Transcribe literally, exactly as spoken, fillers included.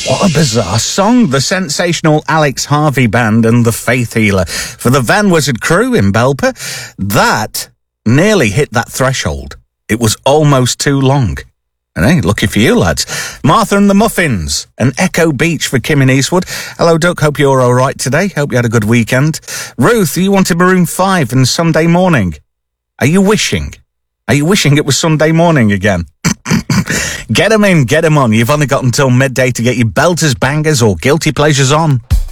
What a bizarre song. The sensational Alex Harvey Band and the Faith Healer for the Van Wizard crew in Belper. That nearly hit that threshold. It was almost too long. And hey, lucky for you, lads. Martha and the Muffins and Echo Beach for Kim in Eastwood. Hello, Duck. Hope you're all right today. Hope you had a good weekend. Ruth, you wanted Maroon five and Sunday Morning. Are you wishing? Are you wishing it was Sunday morning again? Get 'em in, get 'em on. You've only got until midday to get your belters, bangers or guilty pleasures on.